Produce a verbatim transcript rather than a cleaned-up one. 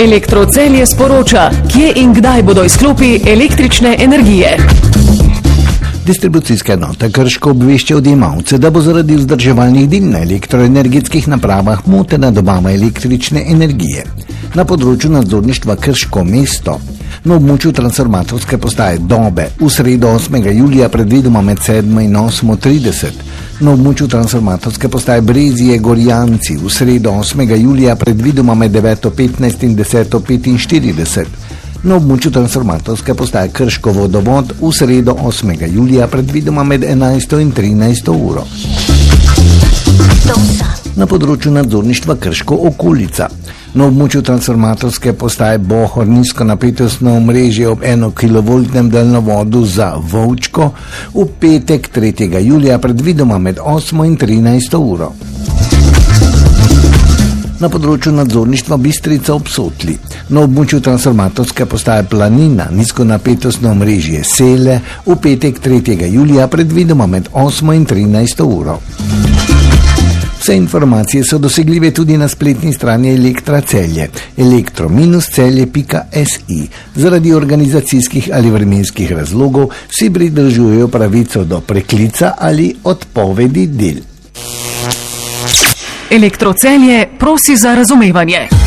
Elektrocelje sporoča, kje in kdaj bodo izklopi električne energije. Distribucijska enota Krško obvešča odjemalce, da bo zaradi vzdrževalnih del na elektroenergetskih napravah motena dobava električne energije. Na področju nadzorništva Krško mesto na območju transformatorske postaje Dobe v sredo osmega julija predvidoma med sedmo in osmo trideset, na območju transformatorske postaje Brezije Gorjanci v sredo osmega julija predvidoma med deveto petnajst in deseto petinštirideset, na območju transformatorske postaje Krško vodovod v sredo osmega julija predvidoma med enajsto in trinajsto uro. Na področju nadzorništva Krško okolica na območju transformatorske postaje Bohor nizkonapetostno omrežje ob enokilovoltnem daljnovodu za Vovčko v petek tretjega julija predvidoma med osmo in trinajsto uro. Na področju nadzorništva Bistrica ob Sotli na območju transformatorske postaje Planina nizkonapetostno omrežje Sele v petek tretjega julija predvidoma med osmo in trinajsto uro. Vse informacije so dosegljive tudi na spletni strani Elektra Celje, elektro celje pika si. Zaradi organizacijskih ali vremenskih razlogov si pridržujejo pravico do preklica ali odpovedi del. Elektrocelje prosi za razumevanje.